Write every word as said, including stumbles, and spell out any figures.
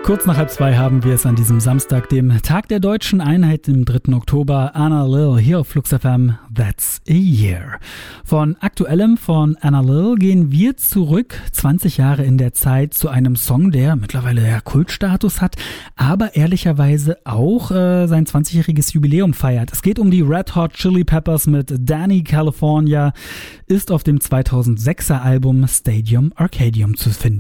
Kurz nach halb zwei haben wir es an diesem Samstag, dem Tag der Deutschen Einheit, dem dritten Oktober. Anna Lil hier auf Flux F M, That's a Year. Von Aktuellem von Anna Lil gehen wir zurück, zwanzig Jahre in der Zeit, zu einem Song, der mittlerweile ja Kultstatus hat, aber ehrlicherweise auch äh, sein zwanzigjähriges Jubiläum feiert. Es geht um die Red Hot Chili Peppers mit Danny California, ist auf dem zweitausendsechser Album Stadium Arcadium zu finden.